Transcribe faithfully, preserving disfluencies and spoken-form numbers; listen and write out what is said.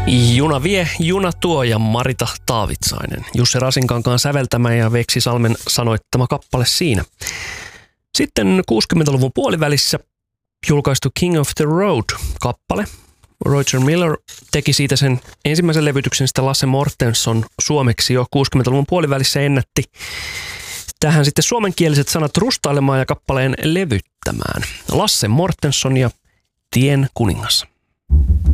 Juna vie, juna tuo ja Marita Taavitsainen. Jussi Rasinkankaan säveltämä ja Veksi Salmen sanoittama kappale siinä. Sitten kuusikymmentäluvun puolivälissä julkaistu King of the Road-kappale. Roger Miller teki siitä sen ensimmäisen levytyksen, sitten Lasse Mortenson suomeksi jo kuusikymmentäluvun puolivälissä ennätti tähän sitten suomenkieliset sanat rustailemaan ja kappaleen levyttämään. Lasse Mortenson ja Tien kuningas.